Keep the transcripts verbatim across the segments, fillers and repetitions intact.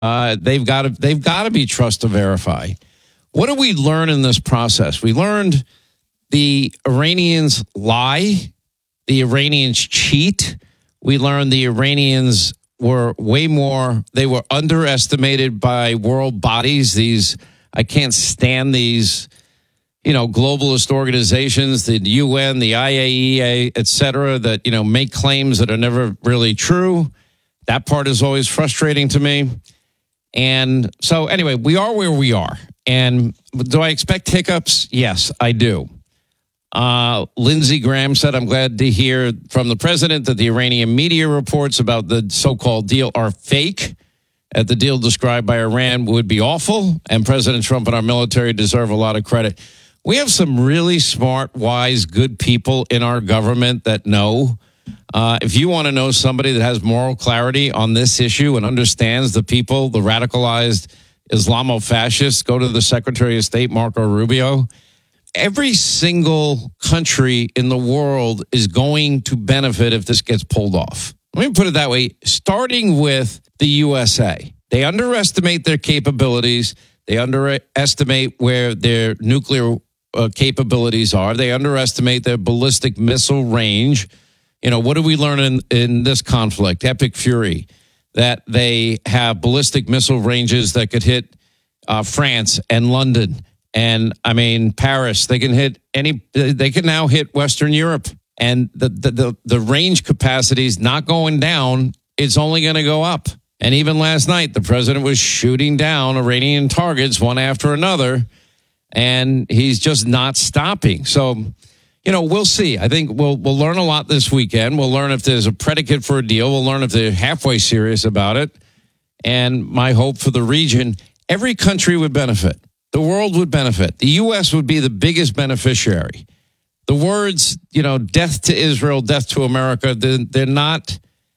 Uh, they've got to they've got to be trust to verify. What did we learn in this process? We learned the Iranians lie, the Iranians cheat. We learned the Iranians were way more, they were underestimated by world bodies. These, I can't stand these, you know, globalist organizations, the U N, the I A E A, et cetera, that, you know, make claims that are never really true. That part is always frustrating to me. And so anyway, we are where we are. And do I expect hiccups? Yes, I do. Uh, Lindsey Graham said, I'm glad to hear from the president that the Iranian media reports about the so-called deal are fake. That the deal described by Iran would be awful, and President Trump and our military deserve a lot of credit. We have some really smart, wise, good people in our government that know. Uh, if you want to know somebody that has moral clarity on this issue and understands the people, the radicalized Islamo-fascists, go to the Secretary of State, Marco Rubio. Every single country in the world is going to benefit if this gets pulled off. Let me put it that way, starting with the U S A. They underestimate their capabilities. They underestimate where their nuclear uh, capabilities are. They underestimate their ballistic missile range. You know, what do we learn in, in this conflict? Epic Fury, that they have ballistic missile ranges that could hit uh, France and London. And I mean, Paris, they can hit any, they can now hit Western Europe. And the, the, the, the range capacity is not going down. It's only going to go up. And even last night, the president was shooting down Iranian targets one after another. And he's just not stopping. So, you know, we'll see. I think we'll, we'll learn a lot this weekend. We'll learn if there's a predicate for a deal. We'll learn if they're halfway serious about it. And my hope for the region, every country would benefit. The world would benefit. The U S would be the biggest beneficiary. The words, you know, death to Israel, death to America, they're, they're not,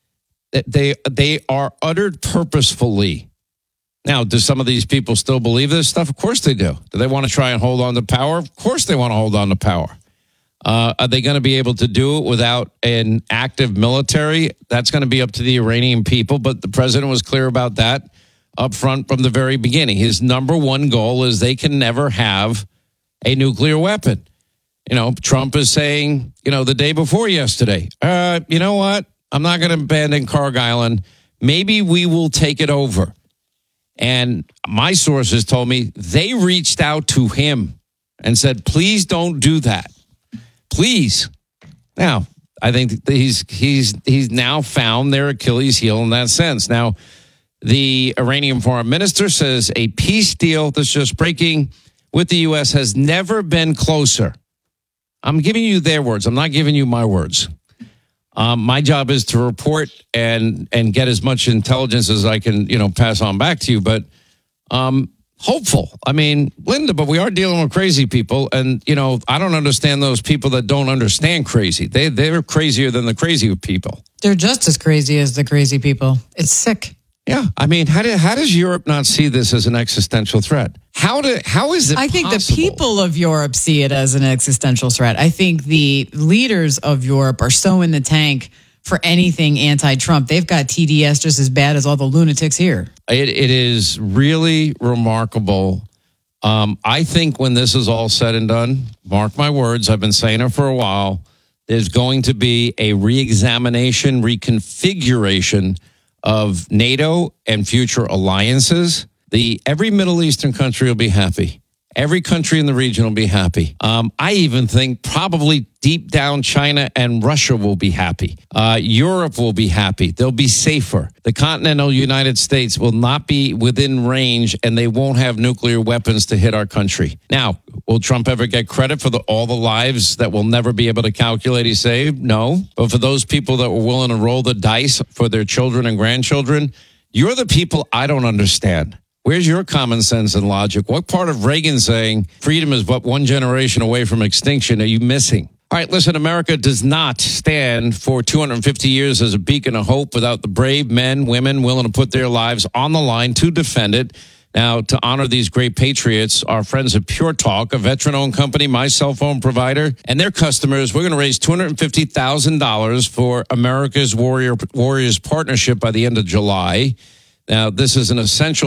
they, they are uttered purposefully. Now, do some of these people still believe this stuff? Of course they do. Do they want to try and hold on to power? Of course they want to hold on to power. Uh, are they going to be able to do it without an active military? That's going to be up to the Iranian people, but the president was clear about that up front from the very beginning. His number one goal is they can never have a nuclear weapon. You know, Trump is saying, you know, the day before yesterday, uh, you know what? I'm not going to abandon Carg Island. Maybe we will take it over. And my sources told me they reached out to him and said, please don't do that. Please. Now, I think he's he's he's now found their Achilles heel in that sense. Now, the Iranian foreign minister says a peace deal that's just breaking with the U S has never been closer. I'm giving you their words. I'm not giving you my words. Um, my job is to report and and get as much intelligence as I can, you know, pass on back to you. But um, hopeful. I mean, Linda, but we are dealing with crazy people. And, you know, I don't understand those people that don't understand crazy. They, they're crazier than the crazy people. They're just as crazy as the crazy people. It's sick. Yeah, I mean, how, do, how does Europe not see this as an existential threat? How do how is it I think possible? The people of Europe see it as an existential threat. I think the leaders of Europe are so in the tank for anything anti-Trump. They've got T D S just as bad as all the lunatics here. It, it is really remarkable. Um, I think when this is all said and done, mark my words, I've been saying it for a while, there's going to be a reexamination, reconfiguration of NATO and future alliances. The every Middle Eastern country will be happy. Every country in the region will be happy. Um, I even think probably deep down China and Russia will be happy. Uh, Europe will be happy. They'll be safer. The continental United States will not be within range, and they won't have nuclear weapons to hit our country. Now, will Trump ever get credit for the, all the lives that we'll never be able to calculate he saved? No. But for those people that were willing to roll the dice for their children and grandchildren, you're the people I don't understand. Where's your common sense and logic? What part of Reagan saying freedom is but one generation away from extinction are you missing? All right, listen, America does not stand for two hundred fifty years as a beacon of hope without the brave men, women willing to put their lives on the line to defend it. Now, to honor these great patriots, our friends at Pure Talk, a veteran-owned company, my cell phone provider, and their customers, we're going to raise two hundred fifty thousand dollars for America's Warrior Warriors Partnership by the end of July. Now, this is an essential